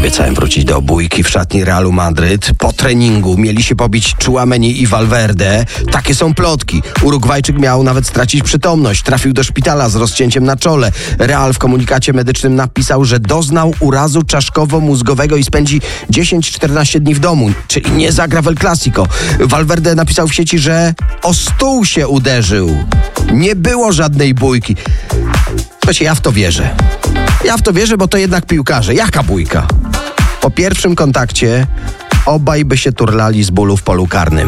Obiecałem wrócić do bójki w szatni Realu Madryt. Po treningu mieli się pobić Tchouaméni i Valverde. Takie są plotki. Urugwajczyk miał nawet stracić przytomność. Trafił do szpitala z rozcięciem na czole. Real w komunikacie medycznym napisał, że doznał urazu czaszkowo-mózgowego i spędzi 10-14 dni w domu. Czyli nie zagra w El Clasico. Valverde napisał w sieci, że o stół się uderzył. Nie było żadnej bójki. Słuchajcie, ja w to wierzę. Ja w to wierzę, bo to jednak piłkarze. Jaka bójka? Po pierwszym kontakcie obaj by się turlali z bólu w polu karnym.